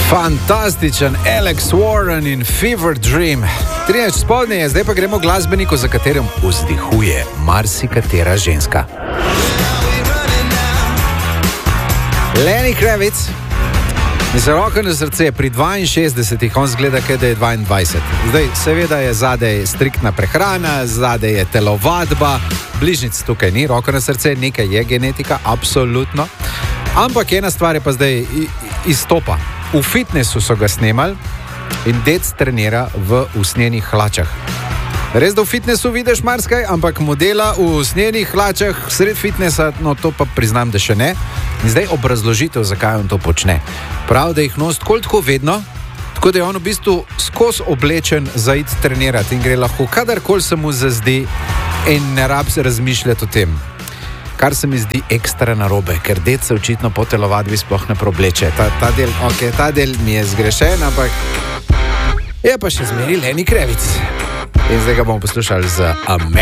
Fantastičen Alex Warren in Fever Dream. 13 spodnje je, zdaj pa gremo glasbeniku, za katerim vzdihuje marsikatera ženska. Lenny Kravitz. Mislim, roko na srce, pri 62, on zgleda, da je 22. Zdaj, seveda je zadej striktna prehrana, zadej je telovadba, bližnic tukaj ni, roko na srce, nekaj je genetika, absolutno. Ampak ena stvar je pa zdaj izstopa. V fitnessu so ga snemali in dec trenira v usnjenih hlačah. Res, da v fitnessu vidiš marsikaj, ampak modela v usnjenih hlačah sred fitnessa, no to pa priznam, da še ne. In zdaj obrazložitev, zakaj on to počne. Prav, da jih nosi tako vedno, tako da je on v bistvu skozi oblečen za iti trenirati in gre lahko kadarkoli se mu zazdi in ne rabi se razmišljati o tem. Kar se mi zdi ekstra narobe, ker dec se očitno po telovadbi sploh ne preobleče. Ta del mi je zgrešen, ampak je pa še zmeri Lenny Kravitz. In zdaj ga bomo poslušali z